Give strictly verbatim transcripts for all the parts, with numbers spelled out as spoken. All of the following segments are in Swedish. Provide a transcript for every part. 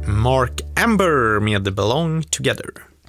Mark Amber med The Belong Together.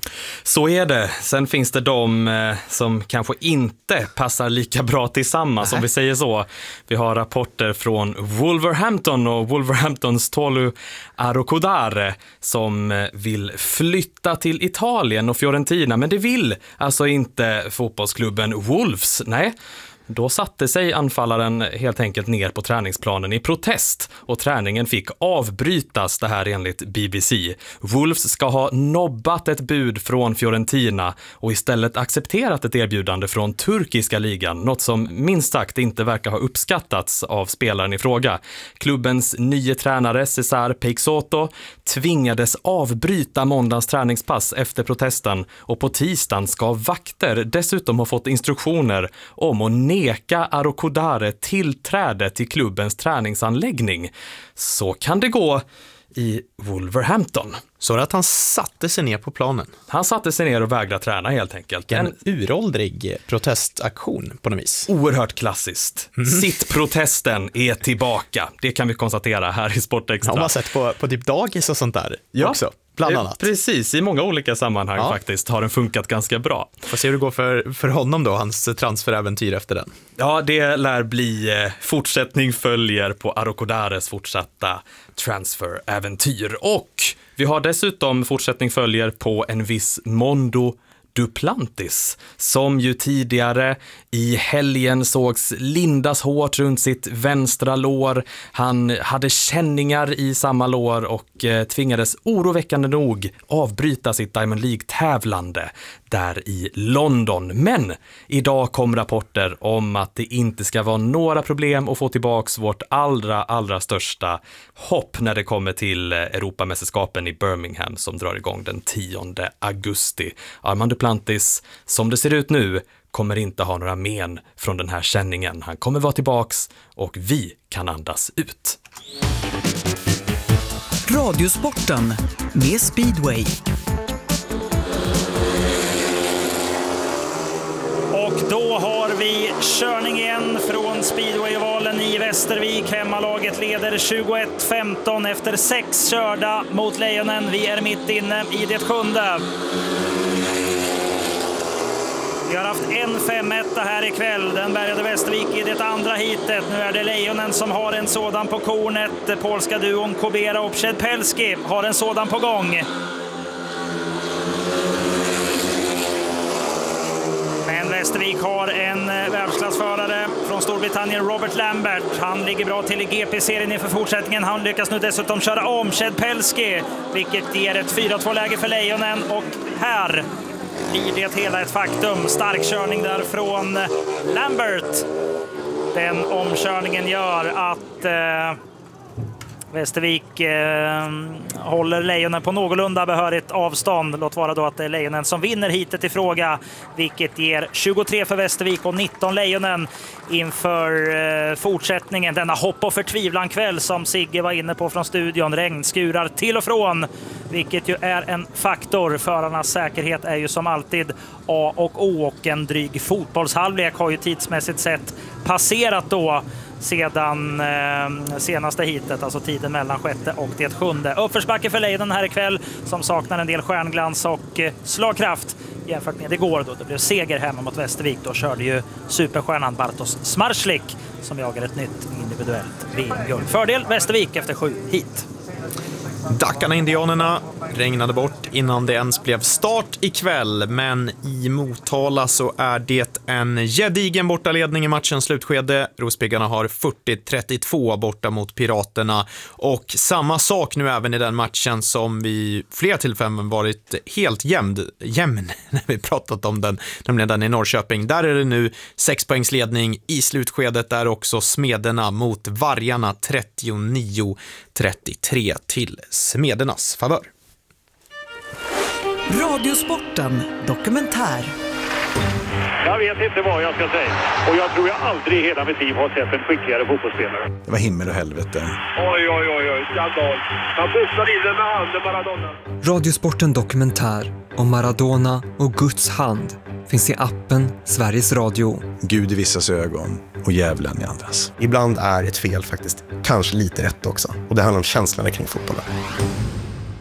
Så är det. Sen finns det de eh, som kanske inte passar lika bra tillsammans, om vi säger så. Vi har rapporter från Wolverhampton och Wolverhamptons Tolu Arokodare som eh, vill flytta till Italien och Fiorentina, men det vill alltså inte fotbollsklubben Wolves. Nej. Då satte sig anfallaren helt enkelt ner på träningsplanen i protest och träningen fick avbrytas, det här enligt B B C. Wolves ska ha nobbat ett bud från Fiorentina och istället accepterat ett erbjudande från turkiska ligan, något som minst sagt inte verkar ha uppskattats av spelaren i fråga. Klubbens nya tränare Cesar Peixoto tvingades avbryta måndagens träningspass efter protesten och på tisdagen ska vakter dessutom ha fått instruktioner om att neka Arokodare tillträde till klubbens träningsanläggning. Så kan det gå i Wolverhampton. Så att han satte sig ner på planen. Han satte sig ner och vägrade träna helt enkelt. En, en uråldrig protestaktion på något vis. Oerhört klassiskt. Mm. Sittprotesten är tillbaka. Det kan vi konstatera här i Sportextra. Ja, man har sett på, på typ dagis och sånt där ja. också. Bland annat. Precis, i många olika sammanhang ja. faktiskt har den funkat ganska bra. Får se hur det går för, för honom då, hans transferäventyr efter den. Ja, det lär bli eh, fortsättning följer på Arokodares fortsatta transferäventyr. Och vi har dessutom fortsättning följer på en viss Mondo Duplantis, som ju tidigare i helgen sågs lindas hårt runt sitt vänstra lår. Han hade känningar i samma lår och eh, tvingades oroväckande nog avbryta sitt Diamond League-tävlande där i London. Men idag kom rapporter om att det inte ska vara några problem att få tillbaks vårt allra, allra största hopp när det kommer till Europamästerskapen i Birmingham som drar igång den tionde augusti. Armand Duplantis, som det ser ut nu, kommer inte ha några men från den här känningen. Han kommer vara tillbaks och vi kan andas ut. Radiosporten med Speedway. Och då har vi körning igen från Speedway-ovalen i Västervik. Hemmalaget leder tjugoett femton efter sex körda mot Lejonen. Vi är mitt inne i det sjunde. Vi har haft en fem ett här ikväll. Den bärgade Västervik i det andra hitet. Nu är det Lejonen som har en sådan på kornet. Polska duon Kobera och Przedpelski har en sådan på gång. Men Västervik har en världsklassförare från Storbritannien, Robert Lambert. Han ligger bra till i G P-serien inför fortsättningen. Han lyckas nu dessutom köra om Przedpelski, vilket ger ett fyra två-läge för Lejonen. Och här blir det hela ett faktum. Stark körning där från Lambert. Den omkörningen gör att eh, Västervik eh, håller Lejonen på någorlunda behörigt avstånd. Låt vara då att det är Lejonen som vinner hitet i fråga, vilket ger tjugotre för Västervik och nitton Lejonen inför eh, fortsättningen. Denna hopp och förtvivlan kväll som Sigge var inne på från studion. Regn skurar till och från, vilket ju är en faktor. Förarnas säkerhet är ju som alltid A och O, och en dryg fotbollshalvlek har ju tidsmässigt sett passerat då sedan eh, senaste hitet, alltså tiden mellan sjätte och det sjunde. Uppförsbacke för Lejonen här ikväll som saknar en del stjärnglans och eh, slagkraft jämfört med igår då det blev seger hemma mot Västervik. Då körde ju superstjärnan Bartosz Smarslik som jagar ett nytt individuellt V M-guld. Fördel Västervik efter sju hit. Dackarna Indianerna regnade bort innan det ens blev start ikväll, men i Motala så är det en gedigen bortaledning i matchens slutskede. Rospiggarna har fyrtio trettiotvå borta mot Piraterna, och samma sak nu även i den matchen som vi flera tillfällen varit helt jämn, jämn när vi pratat om den, nämligen den i Norrköping. Där är det nu sex poängs ledning i slutskedet, där också Smederna mot Vargarna trettionio trettiotre till Smedernas favör. Radiosporten dokumentär. Jag vet inte vad jag ska säga. Och jag tror jag aldrig i hela mitt liv har sett en skickligare fotbollsspelare. Det var himmel och helvete. Oj, oj, oj, oj. Skandal. Han boxade in den med handen, Maradona. Radiosporten dokumentär om Maradona och Guds hand finns i appen Sveriges Radio. Gud i vissas ögon och djävulen i andras. Ibland är ett fel faktiskt kanske lite rätt också. Och det handlar om känslorna kring fotbollen.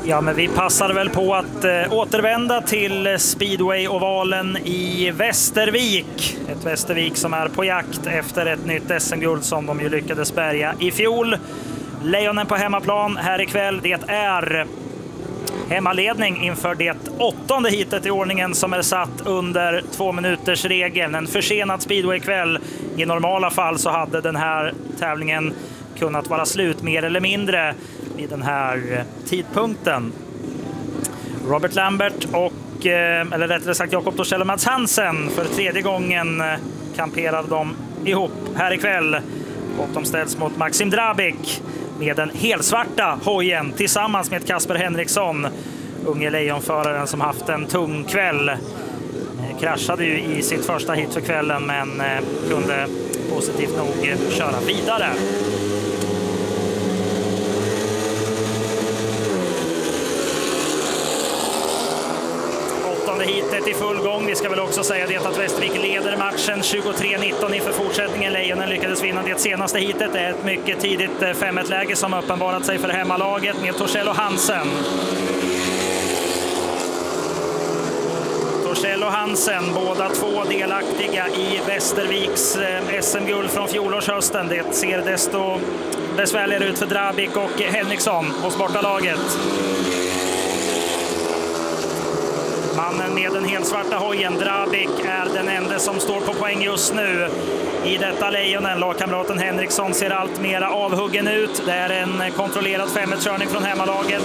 Ja, men vi passar väl på att eh, återvända till Speedway-ovalen i Västervik. Ett Västervik som är på jakt efter ett nytt S M-guld som de ju lyckades bärga i fjol. Lejonen på hemmaplan här ikväll. Det är hemmaledning inför det åttonde hitet i ordningen som är satt under två minuters regeln. En försenad Speedway-kväll. I normala fall så hade den här tävlingen kunnat vara slut mer eller mindre i den här tidpunkten. Robert Lambert och, eller rättare sagt Jakob Torssell och Mats Hansen, för tredje gången kamperar de ihop här ikväll. Och de ställs mot Maxim Drabik med den helsvarta hojen tillsammans med Kasper Henriksson, unge lejonföraren som haft en tung kväll. Kraschade ju i sitt första hit för kvällen men kunde positivt nog köra vidare. Hitet i full gång. Vi ska väl också säga det att Västervik leder matchen tjugotre nitton inför fortsättningen. Lejonen lyckades vinna det senaste hitet. Det är ett mycket tidigt fem ett-läge som uppenbarat sig för hemmalaget med Torssell och Hansen. Torssell och Hansen, båda två delaktiga i Västerviks S M-guld från fjolårshösten. Det ser desto besvärligare ut för Drabik och Henriksson hos bortalaget. Mannen med den helsvarta hojen, Drabik, är den enda som står på poäng just nu i detta lejonen. Lagkamraten Henriksson ser allt mera avhuggen ut. Det är en kontrollerad femmetskörning från hemmalaget.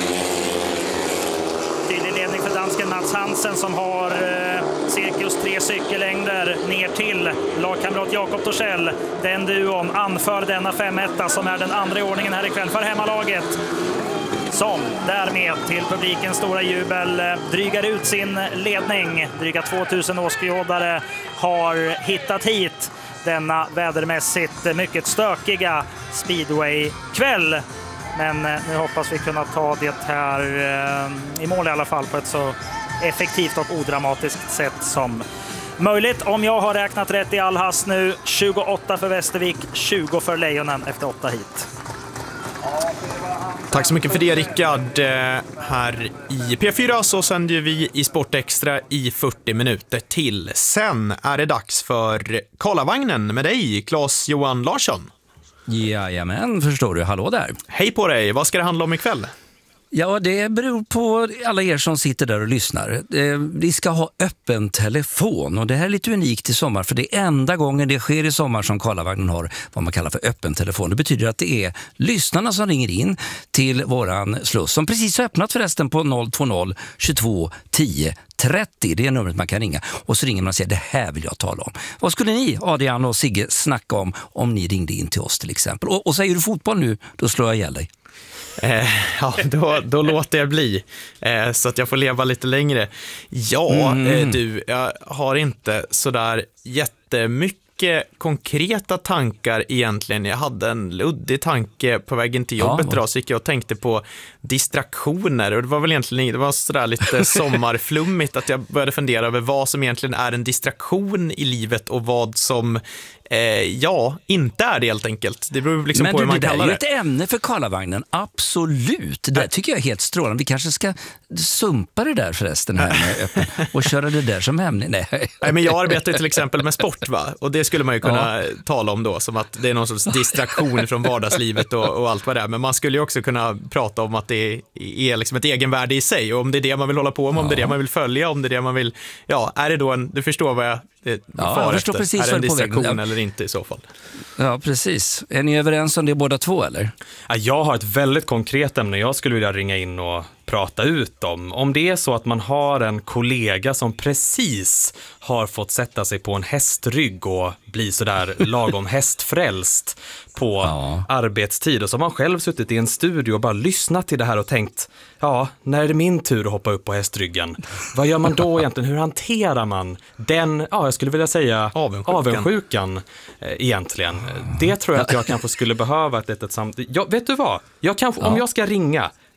Tydlig ledning för dansken Mats Hansen som har eh, cirkus tre cykellängder ner till lagkamrat Jakob Torssell. Den duon anför denna femetta som är den andra i ordningen här ikväll för hemmalaget. Som därmed till publikens stora jubel drygar ut sin ledning. Dryga tvåtusen åskådare har hittat hit denna vädermässigt mycket stökiga Speedway-kväll. Men nu hoppas vi kunna ta det här i mål i alla fall på ett så effektivt och odramatiskt sätt som möjligt. Om jag har räknat rätt i all hast nu, tjugoåtta för Västervik, tjugo för Lejonen efter åtta hit. Tack så mycket för det, Rickard. Här i P fyra så sänder vi i Sport Extra i fyrtio minuter till. Sen är det dags för Karlavagnen med dig, Claes-Johan Larsson. Jajamän, förstår du. Hallå där. Hej på dig. Vad ska det handla om ikväll? Ja, det beror på alla er som sitter där och lyssnar. Vi ska ha öppen telefon och det här är lite unikt i sommar för det är enda gången det sker i sommar som Karlavagnen har vad man kallar för öppen telefon. Det betyder att det är lyssnarna som ringer in till våran sluss som precis har öppnat förresten på noll två noll tjugotvå tio trettio. Det är numret man kan ringa och så ringer man och säger det här vill jag tala om. Vad skulle ni, Adrian och Sigge, snacka om om ni ringde in till oss till exempel? Och, och säger du fotboll nu, då slår jag ihjäl dig. Eh, ja, då, då låter jag bli eh, så att jag får leva lite längre. Ja, mm. eh, du, jag har inte sådär jättemycket konkreta tankar egentligen. Jag hade en luddig tanke på vägen till jobbet ja, idag, så gick jag och tänkte på distraktioner och det var väl egentligen det var sådär lite sommarflummigt att jag började fundera över vad som egentligen är en distraktion i livet och vad som Eh, ja, inte är det helt enkelt. Det beror liksom men på du, hur man kallar det. Men det är ju ett ämne för Karlavagnen, absolut. Det äh. tycker jag är helt strålande. Vi kanske ska sumpa det där förresten här med öppen och köra det där som ämne. Nej. Nej, men jag arbetar till exempel med sport, va? Och det skulle man ju kunna ja. tala om då, som att det är någon sorts distraktion från vardagslivet och, och allt vad det är. Men man skulle ju också kunna prata om att det är liksom ett egenvärde i sig och om det är det man vill hålla på med, ja. om det är det man vill följa, om det är det man vill, ja, är det då en, du förstår vad jag det, ja, jag förstår precis är det en distraktion ja. eller inte i så fall? Ja, precis. Är ni överens om det båda två, eller? Ja, jag har ett väldigt konkret ämne jag skulle vilja ringa in och prata ut om. Om det är så att man har en kollega som precis har fått sätta sig på en hästrygg och bli sådär lagom hästfrälst på ja. arbetstid och så har man själv suttit i en studio och bara lyssnat till det här och tänkt, ja, när är det min tur att hoppa upp på hästryggen? Vad gör man då egentligen? Hur hanterar man den, ja, jag skulle vilja säga avundsjukan, avundsjukan eh, egentligen? Det tror jag att jag kanske skulle behöva ett litet samtal. Ja, vet du vad? Jag kanske, ja. Om jag ska ringa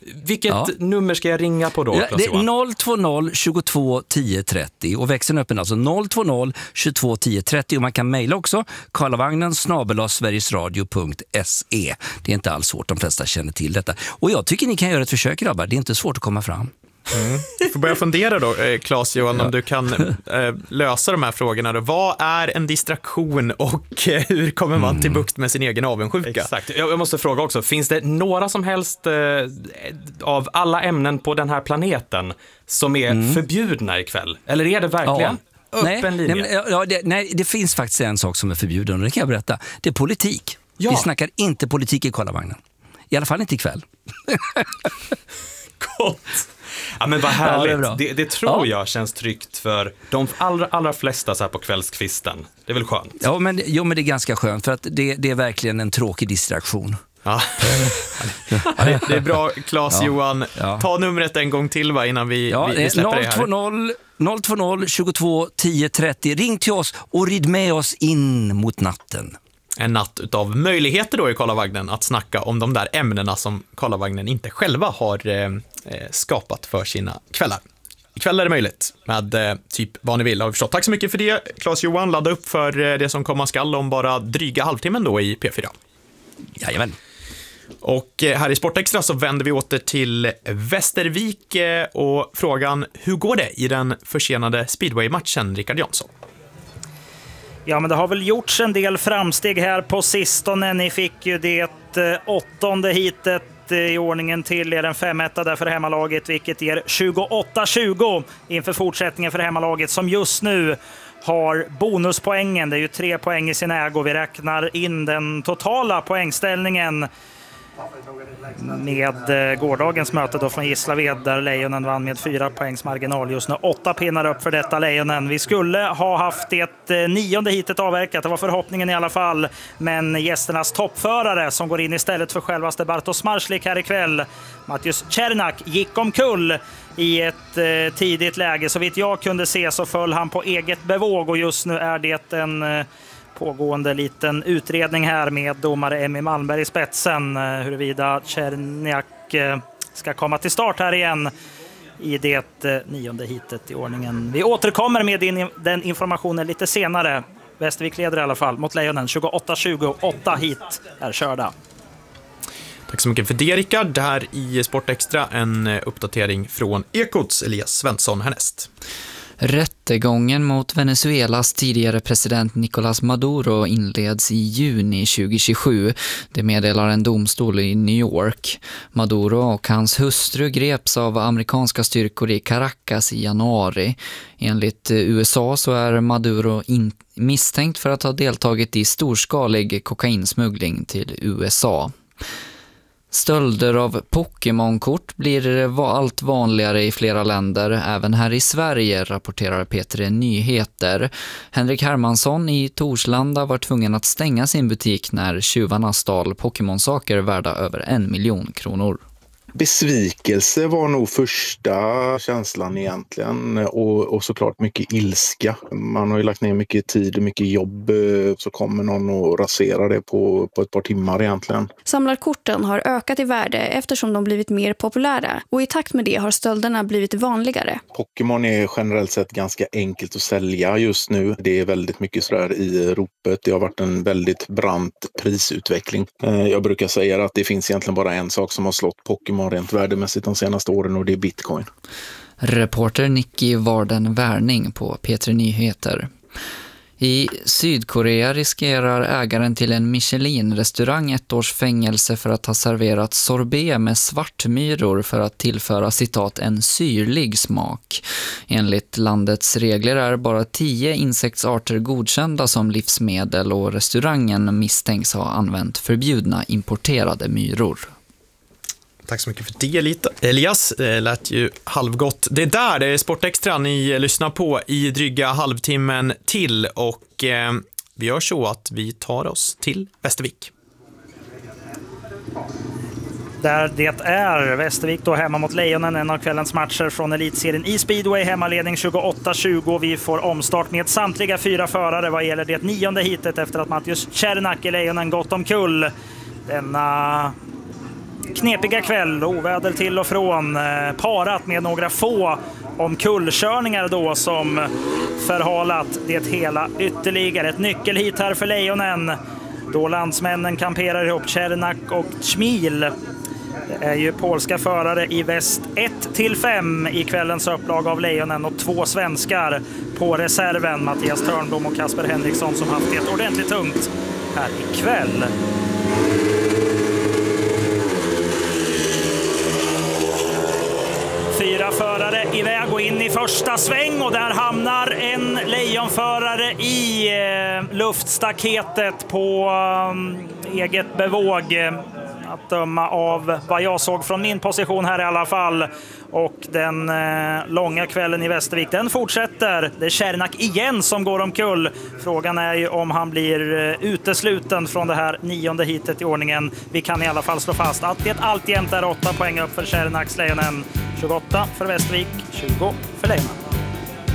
Vilket Ja. nummer ska jag ringa på då? Ja, det är noll två noll tjugotvå tio trettio och växeln öppen alltså noll två noll tjugotvå tio trettio och man kan mejla också karlavagnen snabel-a sverigesradio punkt se. Det är inte alls svårt, de flesta känner till detta. Och jag tycker ni kan göra ett försök, grabbar, det är inte svårt att komma fram. Mm. Får börja fundera då, Claes Johan, ja. om du kan eh, lösa de här frågorna då. Vad är en distraktion och eh, hur kommer man till bukt med sin egen avundsjuka? Exakt. Jag måste fråga också, finns det några som helst eh, av alla ämnen på den här planeten som är mm. förbjudna ikväll? Eller är det verkligen ja. öppen nej, linje? Nej, ja, det, nej, det finns faktiskt en sak som är förbjuden och det kan jag berätta. Det är politik. Ja. Vi snackar inte politik i Karlavagnen. I alla fall inte ikväll. Gott! Ja, men vad härligt. Ja, det, det, det tror ja. jag känns tryggt för de allra, allra flesta så här på kvällskvisten. Det är väl skönt? Ja, men, jo, men det är ganska skönt för att det, det är verkligen en tråkig distraktion. Ja. ja, det, det är bra, Claes ja. Johan. Ja. Ta numret en gång till va, innan vi, ja, vi, vi släpper noll två noll, noll två noll tjugotvå tio trettio. Ring till oss och rid med oss in mot natten. En natt utav möjligheter då i Karlavagnen att snacka om de där ämnena som Karlavagnen inte själva har eh, skapat för sina kvällar. Ikväll är det möjligt med eh, typ vad ni vill, har vi förstått. Tack så mycket för det, Claes Johan. Ladda upp för eh, det som komma skall om bara dryga halvtimmen då i P fyra. Jajamän. Och eh, här i Sportextra så vänder vi åter till Västervik eh, och frågan, hur går det i den försenade speedway-matchen, Rickard Jansson? Ja, men det har väl gjorts en del framsteg här på sistone. Ni fick ju det åttonde hitet i ordningen till er, en femetta där för hemmalaget, vilket ger tjugoåtta tjugo inför fortsättningen för hemmalaget som just nu har bonuspoängen. Det är ju tre poäng i sin ägo. Vi räknar in den totala poängställningen med gårdagens möte då från Gislaved där Lejonen vann med fyra poängs marginal. Just nu åtta pinnar upp för detta Lejonen. Vi skulle ha haft det nionde hitet avverkat, det var förhoppningen i alla fall. Men gästernas toppförare som går in istället för självaste Bartosz Marslik här ikväll, Mattius Czernak, gick omkull i ett eh, tidigt läge. Så vitt jag kunde se så föll han på eget bevåg och just nu är det en eh, pågående liten utredning här med domare Emmy Malmberg i spetsen eh, huruvida Czernak eh, ska komma till start här igen i det eh, nionde hitet i ordningen. Vi återkommer med din, den informationen lite senare. Västervik leder i alla fall mot Lejonen tjugoåtta tjugo, åtta hit är körda. Tack så mycket för det, Rickard. Det här i Sportextra, en uppdatering från Ekots Elias Svensson härnäst. Rättegången mot Venezuelas tidigare president Nicolás Maduro inleds i juni tjugohundratjugosju. Det meddelar en domstol i New York. Maduro och hans hustru greps av amerikanska styrkor i Caracas i januari. Enligt U S A så är Maduro in- misstänkt för att ha deltagit i storskalig kokainsmuggling till U S A. Stölder av Pokémon-kort blir allt vanligare i flera länder, även här i Sverige, rapporterar P tre Nyheter. Henrik Hermansson i Torslanda var tvungen att stänga sin butik när tjuvarna stal Pokémon-saker värda över en miljon kronor. Besvikelse var nog första känslan egentligen och, och såklart mycket ilska. Man har ju lagt ner mycket tid och mycket jobb, så kommer någon att rasera det på, på ett par timmar egentligen. Samlarkorten har ökat i värde eftersom de blivit mer populära och i takt med det har stölderna blivit vanligare. Pokémon är generellt sett ganska enkelt att sälja just nu. Det är väldigt mycket sådär i ropet. Det har varit en väldigt brant prisutveckling. Jag brukar säga att det finns egentligen bara en sak som har slått Pokémon rent värdemässigt de senaste åren och det är Bitcoin. Reporter Nicky Varden Värning på P tre Nyheter. I Sydkorea riskerar ägaren till en Michelin-restaurang ett års fängelse för att ha serverat sorbet med svartmyror för att tillföra citat en syrlig smak. Enligt landets regler är bara tio insektsarter godkända som livsmedel och restaurangen misstänks ha använt förbjudna importerade myror. Tack så mycket för det, Elias. Det lät ju halvgott. Det är där, det är Sportextra ni lyssnar på i dryga halvtimmen till och eh, vi gör så att vi tar oss till Västervik. Där det är Västervik då hemma mot Lejonen, en av kvällens matcher från elitserien i speedway, hemmaledning tjugoåtta tjugo. Vi får omstart med samtliga fyra förare vad gäller det nionde hitet efter att Mattius Czernak i Lejonen gått omkull. Denna knepiga kväll, oväder till och från, parat med några få omkullkörningar då som förhalat det hela ytterligare. Ett nyckelhit här för Lejonen, då landsmännen kamperar ihop Czernak och Schmil. Det är ju polska förare i väst ett till fem i kvällens upplag av Lejonen och två svenskar på reserven, Mattias Törnblom och Kasper Henriksson, som haft det ordentligt tungt här ikväll. Fyra förare iväg och in i första sväng, och där hamnar en lejonförare i eh, luftstaketet på eh, eget bevåg. Att döma av vad jag såg från min position här i alla fall. Och den eh, långa kvällen i Västervik, den fortsätter. Det är Czernak igen som går omkull. Frågan är ju om han blir eh, utesluten från det här nionde hitet i ordningen. Vi kan i alla fall slå fast att det alltjämt är åtta poäng upp för Czernaks Lejonen. tjugoåtta för Västervik, tjugo för Lejonen.